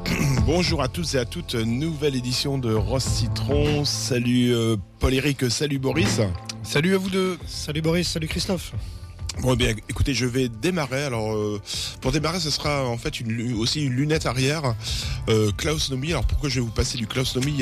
Bonjour à tous et à toutes, nouvelle édition de Rose Citron. Salut Paul-Éric, salut Boris. Salut à vous deux. Salut Boris, salut Christophe. Bon, bien, écoutez, je vais démarrer. Alors, pour démarrer, ce sera en fait aussi une lunette arrière. Klaus Nomi. Alors, pourquoi je vais vous passer du Klaus Nomi?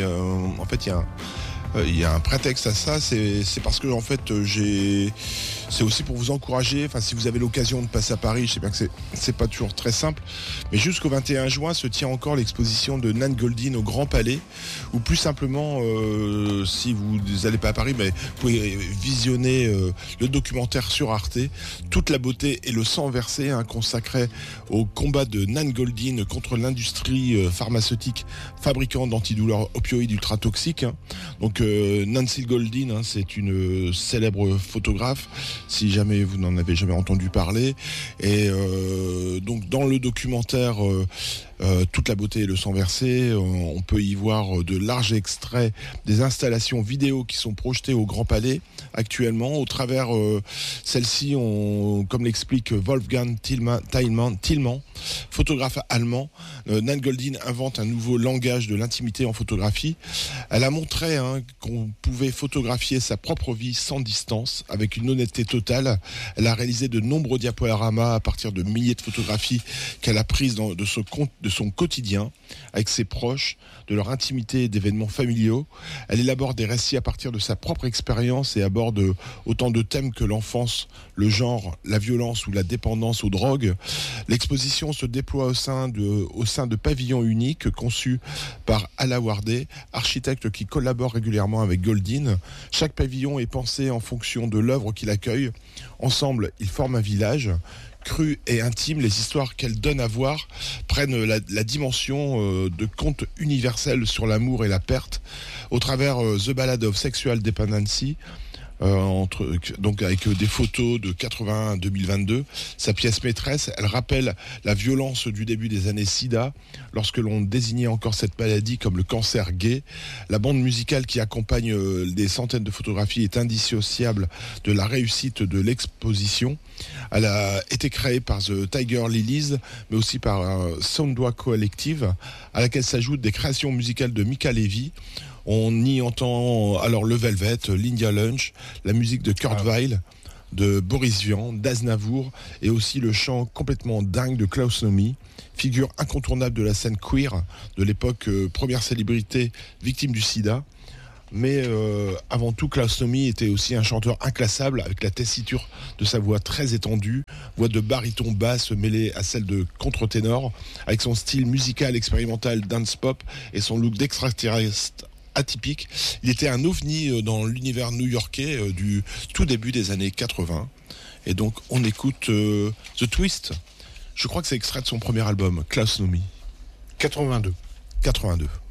Il y a un prétexte à ça, c'est parce que en fait c'est aussi pour vous encourager. Enfin, si vous avez l'occasion de passer à Paris, je sais bien que c'est pas toujours très simple, mais jusqu'au 21 juin se tient encore l'exposition de Nan Goldin au Grand Palais, ou plus simplement, si vous n'allez pas à Paris, mais vous pouvez visionner le documentaire sur Arte, Toute la beauté et le sang versé, consacré au combat de Nan Goldin contre l'industrie pharmaceutique fabricant d'antidouleurs opioïdes ultra toxiques. Donc Nancy Goldin, c'est une célèbre photographe, si jamais vous n'en avez jamais entendu parler. Et donc dans le documentaire Toute la beauté et le sang versé, on peut y voir de larges extraits des installations vidéo qui sont projetées au Grand Palais actuellement. Au travers celles-ci, comme l'explique Wolfgang Tillmann, photographe allemand, Nan Goldin invente un nouveau langage de l'intimité en photographie. Elle a montré qu'on pouvait photographier sa propre vie sans distance, avec une honnêteté totale. Elle a réalisé de nombreux diaporamas à partir de milliers de photographies qu'elle a prises de son quotidien, avec ses proches, de leur intimité et d'événements familiaux. Elle élabore des récits à partir de sa propre expérience et aborde autant de thèmes que l'enfance, le genre, la violence ou la dépendance aux drogues. L'exposition se déploie au sein de pavillons uniques conçus par Ala Wardé, architecte qui collabore régulièrement avec Goldin. Chaque pavillon est pensé en fonction de l'œuvre qu'il accueille. Ensemble, ils forment un village. Cru et intime, les histoires qu'elle donne à voir prennent la dimension de conte universel sur l'amour et la perte au travers The Ballad of Sexual Dependency, donc avec des photos de 81 à 2022. Sa pièce maîtresse, elle rappelle la violence du début des années SIDA, lorsque l'on désignait encore cette maladie comme le cancer gay. La bande musicale qui accompagne des centaines de photographies est indissociable de la réussite de l'exposition. Elle a été créée par The Tiger Lilies, mais aussi par Soundwa Collective, à laquelle s'ajoutent des créations musicales de Mika Levy. On y entend alors le Velvet, l'India Lunch, la musique de Kurt Weill, de Boris Vian, d'Aznavour, et aussi le chant complètement dingue de Klaus Nomi, figure incontournable de la scène queer de l'époque, première célébrité victime du sida. Mais avant tout, Klaus Nomi était aussi un chanteur inclassable, avec la tessiture de sa voix très étendue, voix de baryton basse mêlée à celle de contre-ténor, avec son style musical expérimental dance pop et son look d'extraterrestre atypique. Il était un ovni dans l'univers new-yorkais du tout début des années 80. Et donc on écoute The Twist. Je crois que c'est extrait de son premier album, Klaus Nomi. 82.